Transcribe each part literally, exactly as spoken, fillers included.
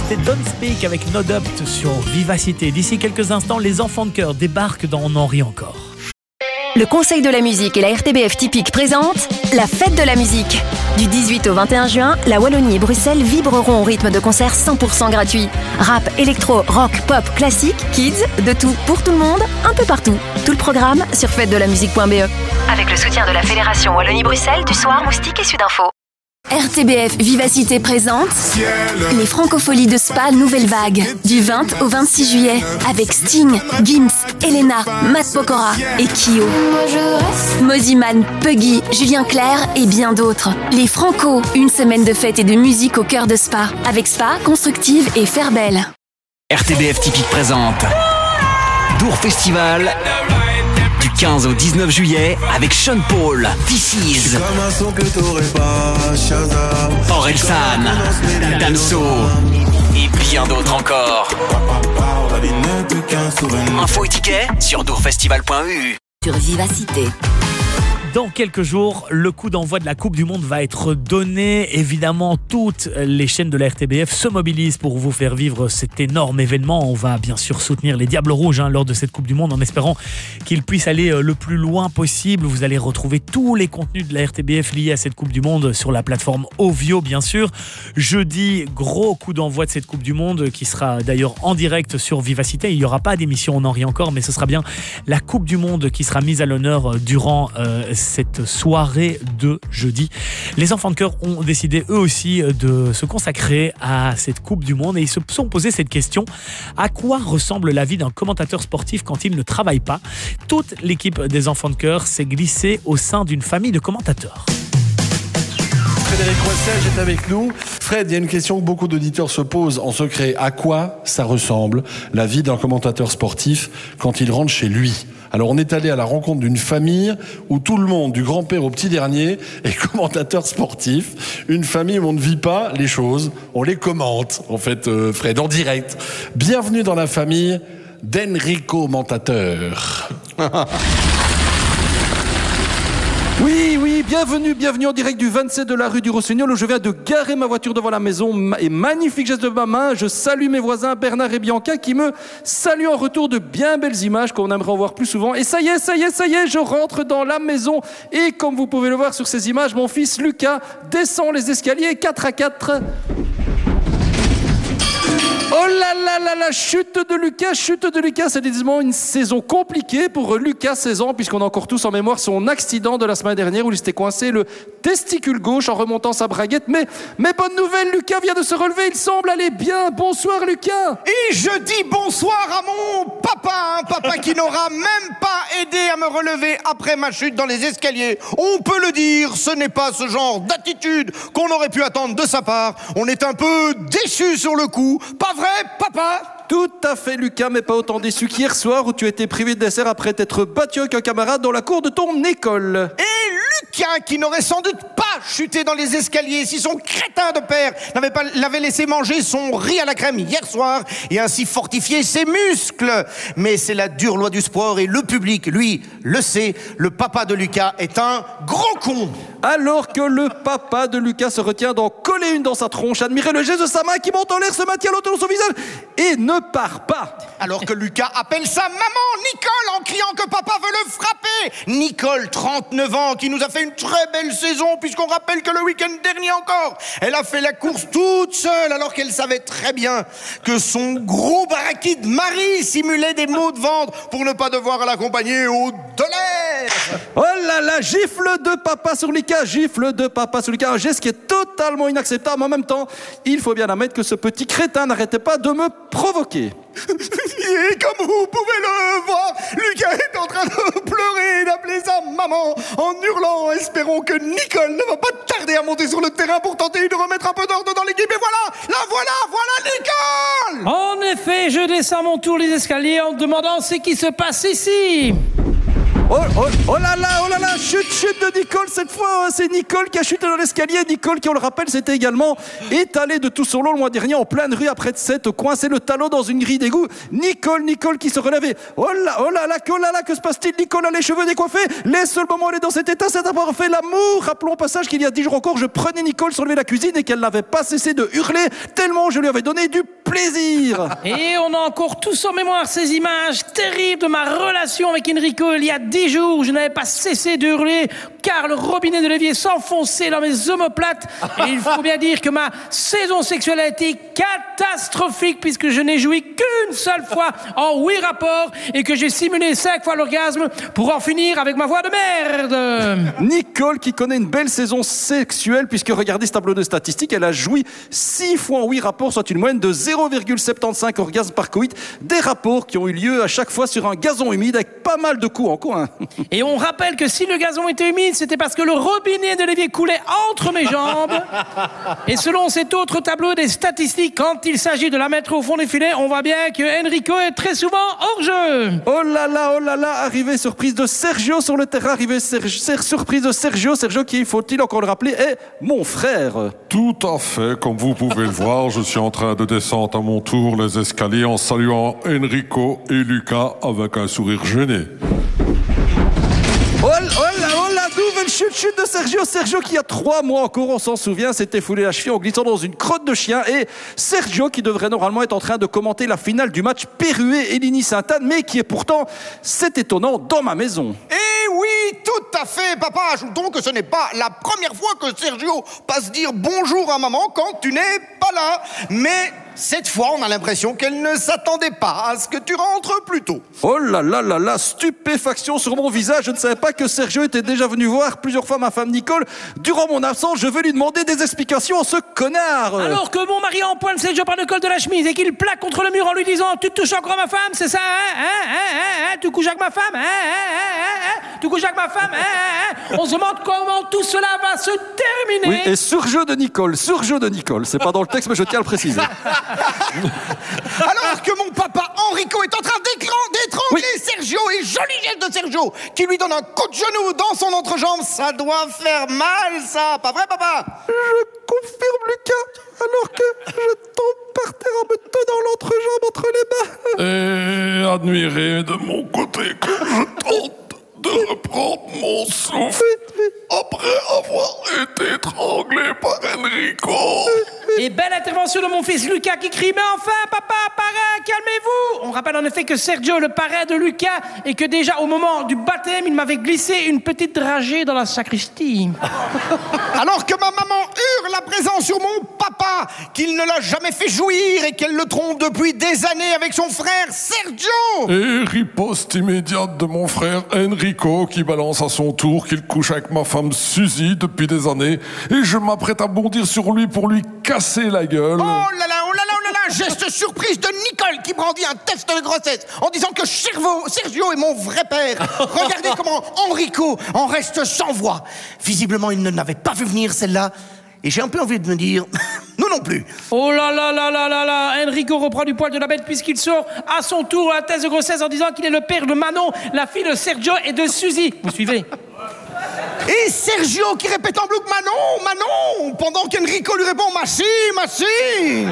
C'était Don't Speak avec No Doubt sur Vivacité. D'ici quelques instants, les enfants de cœur débarquent dans On en rit encore. Le Conseil de la musique et la R T B F Typique présentent la fête de la musique. Du dix-huit au vingt et un juin, la Wallonie et Bruxelles vibreront au rythme de concerts cent pour cent gratuits. Rap, électro, rock, pop, classique, kids, de tout pour tout le monde, un peu partout. Tout le programme sur fête de la musique point b e. Avec le soutien de la Fédération Wallonie-Bruxelles, du Soir, Moustique et Sudinfo. R T B F Vivacité présente les Francopholies de Spa Nouvelle Vague du vingt au vingt-six juillet avec Sting, Gims, Elena, Matt Pokora et Kyo. Moziman, Puggy, Julien Clerc et bien d'autres. Les Franco, une semaine de fête et de musique au cœur de Spa avec Spa, Constructive et Fairbelle. R T B F Typique présente Dour Festival du quinze au dix-neuf juillet avec Sean Paul, This Is, Orelsan, Damso et bien d'autres encore. Info et tickets sur dourfestival point e u. Sur Vivacité. Dans quelques jours, le coup d'envoi de la Coupe du Monde va être donné. Évidemment, toutes les chaînes de la R T B F se mobilisent pour vous faire vivre cet énorme événement. On va bien sûr soutenir les Diables Rouges hein, lors de cette Coupe du Monde en espérant qu'ils puissent aller le plus loin possible. Vous allez retrouver tous les contenus de la R T B F liés à cette Coupe du Monde sur la plateforme Ovio, bien sûr. Jeudi, gros coup d'envoi de cette Coupe du Monde qui sera d'ailleurs en direct sur Vivacité. Il n'y aura pas d'émission On en rit encore, mais ce sera bien la Coupe du Monde qui sera mise à l'honneur durant euh, cette soirée de jeudi. Les enfants de cœur ont décidé eux aussi de se consacrer à cette Coupe du Monde et ils se sont posé cette question: à quoi ressemble la vie d'un commentateur sportif quand il ne travaille pas? Toute l'équipe des enfants de cœur s'est glissée au sein d'une famille de commentateurs. Frédéric Roissage est avec nous. Fred, il y a une question que beaucoup d'auditeurs se posent en secret. À quoi ça ressemble la vie d'un commentateur sportif quand il rentre chez lui? Alors on est allé à la rencontre d'une famille où tout le monde, du grand-père au petit dernier, est commentateur sportif. Une famille où on ne vit pas les choses, on les commente, en fait, euh, Fred, en direct. Bienvenue dans la famille d'Enrico Mentateur. Oui, oui, bienvenue, bienvenue en direct du vingt-sept de la rue du Rossignol où je viens de garer ma voiture devant la maison et magnifique geste de ma main, je salue mes voisins Bernard et Bianca qui me saluent en retour de bien belles images qu'on aimerait en voir plus souvent. Et ça y est, ça y est, ça y est, je rentre dans la maison et comme vous pouvez le voir sur ces images, mon fils Lucas descend les escaliers quatre à quatre. Oh là là là là, chute de Lucas, chute de Lucas, c'est évidemment une saison compliquée pour Lucas, seize ans, puisqu'on a encore tous en mémoire son accident de la semaine dernière où il s'était coincé le testicule gauche en remontant sa braguette. Mais, mais bonne nouvelle, Lucas vient de se relever, il semble aller bien. Bonsoir Lucas. Et je dis bonsoir à mon papa, un papa qui n'aura même pas aidé à me relever après ma chute dans les escaliers. On peut le dire, ce n'est pas ce genre d'attitude qu'on aurait pu attendre de sa part. On est un peu déçus sur le coup, pas vrai papa? Tout à fait Lucas, mais pas autant déçu qu'hier soir où tu étais privé de dessert après t'être battu avec un camarade dans la cour de ton école. Et Lucas qui n'aurait sans doute pas chuté dans les escaliers si son crétin de père n'avait pas l'avait laissé manger son riz à la crème hier soir et ainsi fortifié ses muscles. Mais c'est la dure loi du sport et le public, lui, le sait, le papa de Lucas est un gros con. Alors que le papa de Lucas se retient d'en coller une dans sa tronche, admirez le geste de sa main qui monte en l'air, se maintient à l'auteur de son visage et ne part pas. Alors que Lucas appelle sa maman, Nicole, en criant que papa veut le frapper. Nicole, trente-neuf ans, qui nous a fait une très belle saison, puisqu'on rappelle que le week-end dernier encore, elle a fait la course toute seule, alors qu'elle savait très bien que son gros baraquide mari simulait des maux de ventre pour ne pas devoir l'accompagner au dolaire. Oh là là, gifle de papa sur Lucas, gifle de papa sur Lucas, un geste qui est totalement inacceptable. En même temps, il faut bien admettre que ce petit crétin n'arrêtait pas de me provoquer. Et comme vous pouvez le voir, Lucas est en train de pleurer et d'appeler sa maman en hurlant. Espérons que Nicole ne va pas tarder à monter sur le terrain pour tenter de remettre un peu d'ordre dans l'équipe. Et voilà, la voilà, voilà Nicole. En effet, je descends mon tour les escaliers en me demandant ce qui se passe ici. Oh, oh, oh là là, oh là là, chute, chute de Nicole. Cette fois, c'est Nicole qui a chuté dans l'escalier. Nicole qui, on le rappelle, s'était également étalée de tout son long le mois dernier en pleine rue après de s'être coincé le talon dans une grille d'égout. Nicole, Nicole qui se relevait. Oh là, oh là là, oh là là, que se passe-t-il? Nicole a les cheveux décoiffés. Les seuls moments où elle est dans cet état, c'est d'avoir fait l'amour. Rappelons au passage qu'il y a dix jours encore, je prenais Nicole sur le lever de la cuisine et qu'elle n'avait pas cessé de hurler tellement je lui avais donné du plaisir. Et on a encore tous en mémoire ces images terribles de ma relation avec Enrico il y a dix jours. Je n'avais pas cessé de hurler car le robinet de l'évier s'enfonçait dans mes omoplates. Et il faut bien dire que ma saison sexuelle a été catastrophique puisque je n'ai joui qu'une seule fois en huit rapports et que j'ai simulé cinq fois l'orgasme pour en finir avec ma voix de merde. Nicole qui connaît une belle saison sexuelle puisque regardez ce tableau de statistiques, elle a joui six fois en huit rapports, soit une moyenne de zéro virgule soixante-quinze orgasmes par coït. Des rapports qui ont eu lieu à chaque fois sur un gazon humide avec pas mal de coups en coin. Et on rappelle que si le gazon était humide, c'était parce que le robinet de l'évier coulait entre mes jambes. Et selon cet autre tableau des statistiques, quand il s'agit de la mettre au fond des filets, on voit bien que Enrico est très souvent hors jeu. Oh là là, oh là là, arrivée surprise de Sergio sur le terrain, arrivée ser- surprise de Sergio, Sergio qui, faut-il encore le rappeler, est mon frère. Tout à fait, comme vous pouvez le voir, je suis en train de descendre à mon tour les escaliers en saluant Enrico et Lucas avec un sourire gêné. Oh, oh là, oh là, nouvelle chute, chute de Sergio. Sergio qui, il y a trois mois encore, on s'en souvient, s'était foulé la cheville en glissant dans une crotte de chien. Et Sergio qui devrait normalement être en train de commenter la finale du match Pérué-Eligny-Sainte-Anne, mais qui est pourtant, c'est étonnant, dans ma maison. Eh oui, tout à fait, papa. Ajoutons que ce n'est pas la première fois que Sergio passe dire bonjour à maman quand tu n'es pas là. Mais cette fois, on a l'impression qu'elle ne s'attendait pas à ce que tu rentres plus tôt. Oh là là là là, stupéfaction sur mon visage. Je ne savais pas que Sergio était déjà venu voir plusieurs fois ma femme Nicole. Durant mon absence, je vais lui demander des explications à ce connard. Alors que mon mari empoigne Sergio par le col de la chemise et qu'il plaque contre le mur en lui disant « Tu touches encore ma femme, c'est ça, hein, hein, hein, hein, hein, tu couches avec ma femme, hein, hein, hein, hein, tu couches avec ma femme, hein, hein, hein. » On se demande comment tout cela va se terminer. Oui, et surjeu de Nicole, surjeu de Nicole. C'est pas dans le texte, mais je tiens à le préciser. Alors que mon papa Enrico est en train d'étrangler oui. Sergio et joli geste de Sergio qui lui donne un coup de genou dans son entrejambe, ça doit faire mal ça, pas vrai papa? Je confirme Lucas, alors que je tombe par terre en me tenant l'entrejambe entre les mains. Et admirez de mon côté que je tente de reprendre mon souffle après avoir été étranglé par Enrico. Et belle intervention de mon fils Lucas qui crie « Mais enfin, papa, parrain, calmez-vous » On rappelle en effet que Sergio, le parrain de Lucas, et que déjà au moment du baptême, il m'avait glissé une petite dragée dans la sacristie. Alors que ma maman hurle à présent sur mon papa, qu'il ne l'a jamais fait jouir et qu'elle le trompe depuis des années avec son frère Sergio. Et riposte immédiate de mon frère Enrico qui balance à son tour qu'il couche avec ma femme Suzy depuis des années et je m'apprête à bondir sur lui pour lui casser la gueule. Oh là là, oh là là, oh là là, geste surprise de Nicole qui brandit un test de grossesse en disant que Sergio, Sergio est mon vrai père. Regardez comment Enrico en reste sans voix. Visiblement, il ne l'avait pas vu venir celle-là. Et j'ai un peu envie de me dire, nous non plus. Oh là là là là là là, Enrico reprend du poil de la bête puisqu'il sort à son tour la thèse de grossesse en disant qu'il est le père de Manon, la fille de Sergio et de Suzy. Vous suivez? Et Sergio qui répète en bloc Manon, Manon, pendant qu'Enrico lui répond Massi, Massi.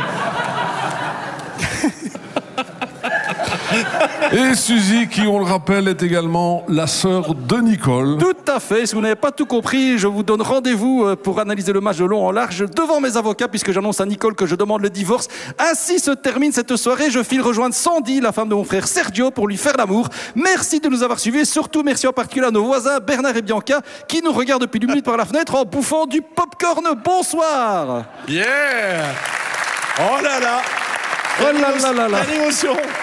Et Suzy, qui, on le rappelle, est également la sœur de Nicole. Tout à fait. Si vous n'avez pas tout compris, je vous donne rendez-vous pour analyser le match de long en large devant mes avocats, puisque j'annonce à Nicole que je demande le divorce. Ainsi se termine cette soirée. Je file rejoindre Sandy, la femme de mon frère Sergio, pour lui faire l'amour. Merci de nous avoir suivis. Et surtout, merci en particulier à nos voisins Bernard et Bianca, qui nous regardent depuis une minute par la fenêtre en bouffant du popcorn. Bonsoir. Yeah. Oh là là. Oh là là là là. Quelle émotion.